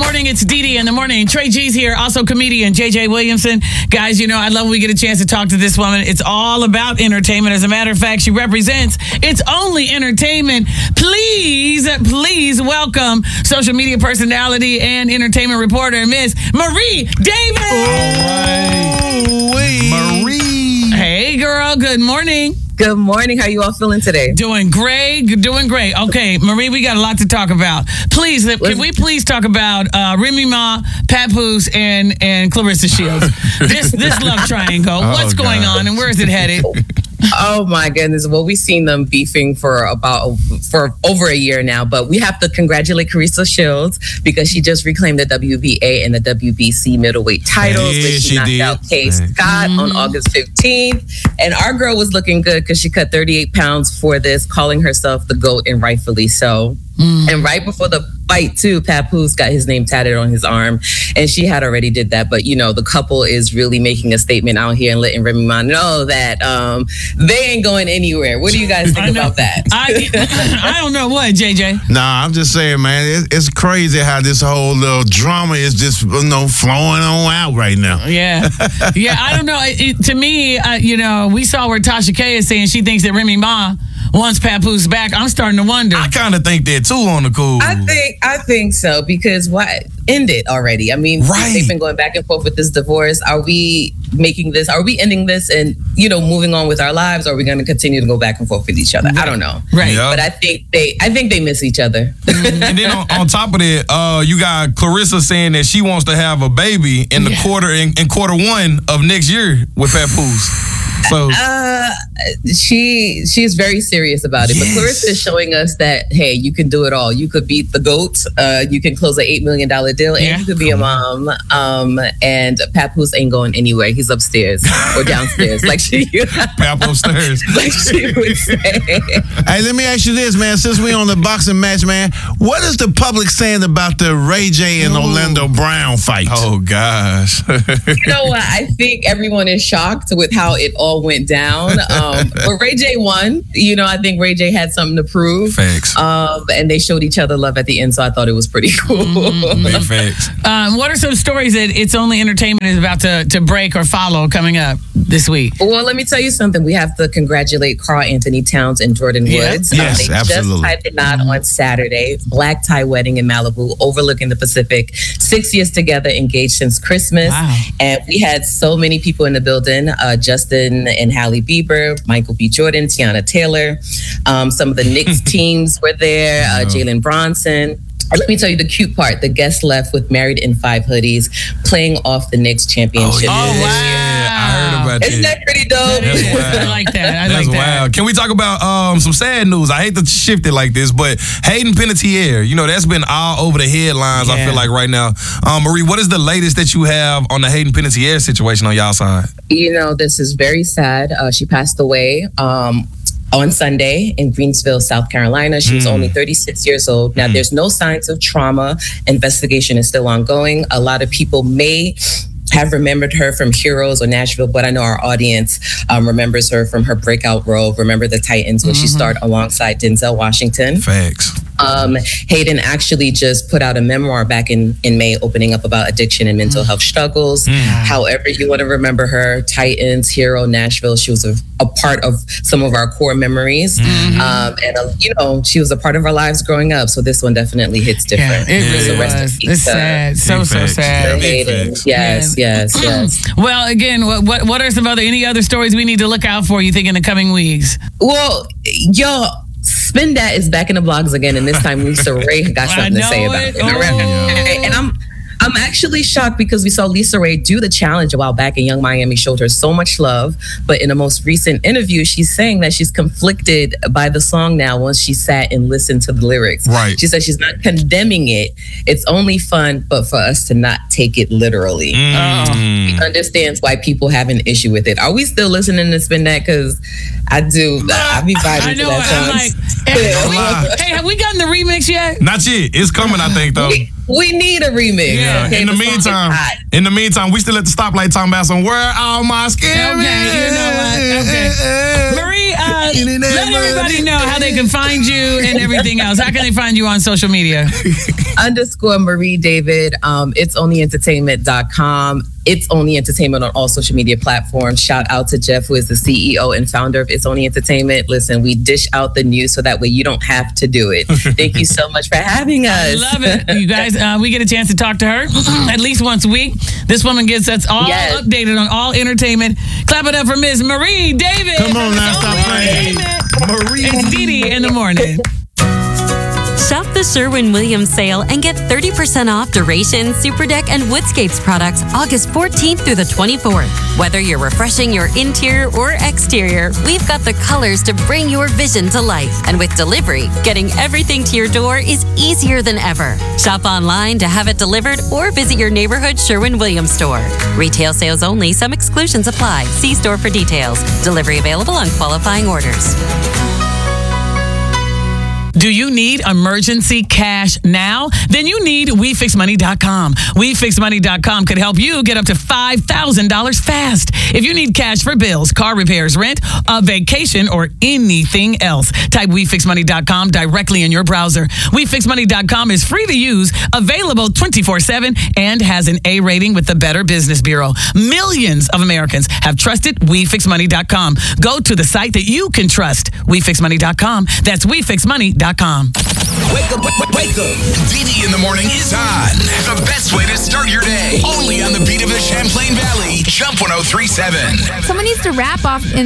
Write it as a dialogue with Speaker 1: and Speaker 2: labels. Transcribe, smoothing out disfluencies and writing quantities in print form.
Speaker 1: morning. It's Dee Dee in the morning. Trey G's here, also comedian JJ Williamson. Guys, you know, I love when we get a chance to talk to this woman. It's all about entertainment. As a matter of fact, she represents It's Only Entertainment. Please welcome social media personality and entertainment reporter, Miss Marie Davis.
Speaker 2: All right. Marie.
Speaker 1: Hey, girl. Good morning.
Speaker 3: Good morning. How you all feeling today?
Speaker 1: Doing great. Okay, Marie, we got a lot to talk about. Please, can we please talk about Remy Ma, Papoose, and Clarissa Shields? This love triangle. What's going on and where is it headed?
Speaker 3: Oh my goodness. Well, we've seen them beefing for over a year now, but we have to congratulate Clarissa Shields because she just reclaimed the WBA and the WBC middleweight titles, which she knocked out Kay Scott on August 15th. And our girl was looking good because she cut 38 pounds for this, calling herself the GOAT, and rightfully so. And right before the fight too, Papoose got his name tatted on his arm, and she had already did that. But you know, the couple is really making a statement out here and letting Remy Ma know that they ain't going anywhere. What do you guys think about that?
Speaker 1: I don't know what, JJ.
Speaker 2: Nah, I'm just saying, man, it's crazy how this whole little drama is just flowing on out right now.
Speaker 1: Yeah, I don't know. To me, we saw where Tasha K is saying she thinks that Remy Ma wants Papoose back. I'm starting to wonder.
Speaker 4: I kind of think that too on the cool.
Speaker 3: I think so, because why end it already? I mean, they've been going back and forth with this divorce. Are we ending this and moving on with our lives, or are we going to continue to go back and forth with each other? I don't know.
Speaker 1: Right.
Speaker 3: But I think they miss each other.
Speaker 4: And then on top of that, you got Clarissa saying that she wants to have a baby in the quarter one of next year with Papoose. So
Speaker 3: she's very serious about it. But Clarissa is showing us that, hey, you can do it all. You could beat the GOAT. You can close an $8 million deal, and you could be a mom. And Papoose ain't going anywhere. He's upstairs or downstairs, like she
Speaker 4: upstairs,
Speaker 3: like she would say.
Speaker 2: Hey, let me ask you this, man. Since we on the boxing match, man, what is the public saying about the Ray J and Orlando Brown fight?
Speaker 4: Oh gosh.
Speaker 3: You know what? I think everyone is shocked with how it all went down. But Ray J won. I think Ray J had something to prove.
Speaker 4: Facts.
Speaker 3: And they showed each other love at the end, so I thought it was pretty cool.
Speaker 4: Big facts.
Speaker 1: What are some stories that It's Only Entertainment is about to break or follow coming up this week?
Speaker 3: Well, let me tell you something. We have to congratulate Karl Anthony Towns and Jordan Woods.
Speaker 2: Yes,
Speaker 3: they
Speaker 2: absolutely.
Speaker 3: just tied the knot on Saturday. Black tie wedding in Malibu, overlooking the Pacific. 6 years together, engaged since Christmas.
Speaker 1: Wow.
Speaker 3: And we had so many people in the building. Justin and Halle Bieber, Michael B. Jordan, Tiana Taylor. Some of the Knicks teams were there. Jalen Bronson. Let me tell you the cute part. The guests left with Married in 5 hoodies, playing off the Knicks championship.
Speaker 1: Oh, wow.
Speaker 4: I heard about that.
Speaker 3: Isn't that pretty dope?
Speaker 1: I like that.
Speaker 4: That's wild. Can we talk about some sad news? I hate to shift it like this, but Hayden Panettiere, that's been all over the headlines, I feel like, right now. Marie, what is the latest that you have on the Hayden Panettiere situation on y'all side?
Speaker 3: This is very sad. She passed away on Sunday in Greensville, South Carolina. She was only 36 years old. Now, there's no signs of trauma. Investigation is still ongoing. A lot of people may have remembered her from Heroes or Nashville, but I know our audience remembers her from her breakout role, Remember the Titans, where she starred alongside Denzel Washington.
Speaker 4: Facts.
Speaker 3: Hayden actually just put out a memoir back in May, opening up about addiction and mental health struggles. However you want to remember her, Titans, Hero, Nashville, she was a part of some of our core memories. And she was a part of our lives growing up. So this one definitely hits different.
Speaker 1: Yeah, it really was. It's sad. So sad.
Speaker 3: Hayden. Yes.
Speaker 1: Well, again, what are any other stories we need to look out for, you think, in the coming weeks?
Speaker 3: Well, Spin That is back in the blogs again, and this time Lisa Ray got something to say about it. And I'm actually shocked because we saw Lisa Ray do the challenge a while back, and Young Miami showed her so much love. But in a most recent interview, she's saying that she's conflicted by the song now once she sat and listened to the lyrics.
Speaker 4: Right.
Speaker 3: She said she's not condemning it. It's only fun, but for us to not take it literally. She understands why people have an issue with it. Are we still listening to Spin That? Because I do. I be vibing to that song.
Speaker 1: Hey, have we gotten the remix yet?
Speaker 4: Not yet. It's coming, I think, though.
Speaker 3: We need a remix.
Speaker 1: Yeah.
Speaker 3: Okay,
Speaker 4: In the
Speaker 3: song is
Speaker 4: meantime,
Speaker 3: hot.
Speaker 4: we still at the stoplight talking about some where all my skin.
Speaker 1: Okay, you know what? Okay. Marie, let everybody know how they can find you and everything else. How can they find you on social media?
Speaker 3: _ Marie David. It's onlyentertainment.com. It's Only Entertainment on all social media platforms. Shout out to Jeff, who is the CEO and founder of It's Only Entertainment. Listen, we dish out the news so that way you don't have to do it. Thank you so much for having us.
Speaker 1: Love it. You guys, we get a chance to talk to her at least once a week. This woman gets us all updated on all entertainment. Clap it up for Miss Marie David.
Speaker 2: Come on now, stop playing.
Speaker 4: Marie.
Speaker 1: It's Dee in the morning.
Speaker 5: Shop the Sherwin-Williams sale and get 30% off Duration, Superdeck, and Woodscapes products August 14th through the 24th. Whether you're refreshing your interior or exterior, we've got the colors to bring your vision to life. And with delivery, getting everything to your door is easier than ever. Shop online to have it delivered or visit your neighborhood Sherwin-Williams store. Retail sales only. Some exclusions apply. See store for details. Delivery available on qualifying orders.
Speaker 1: Do you need emergency cash now? Then you need WeFixMoney.com. WeFixMoney.com could help you get up to $5,000 fast. If you need cash for bills, car repairs, rent, a vacation, or anything else, type WeFixMoney.com directly in your browser. WeFixMoney.com is free to use, available 24/7, and has an A rating with the Better Business Bureau. Millions of Americans have trusted WeFixMoney.com. Go to the site that you can trust. WeFixMoney.com. That's WeFixMoney.com.
Speaker 6: Wake up, wake up. Dee in the morning is on. The best way to start your day. Only on the beat of the Champlain Valley. Jump 103.7.
Speaker 7: Someone needs to rap off in